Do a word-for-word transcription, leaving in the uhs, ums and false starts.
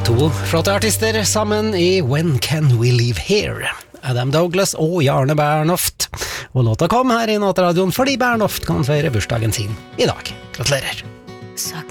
To flotte artister sammen i When Can We Leave Here? Adam Douglas og Jarne Bernhoft. Og låta kom her i Nattradioen fordi Bernhoft kan feire bursdagen sin i dag. Gratulerer.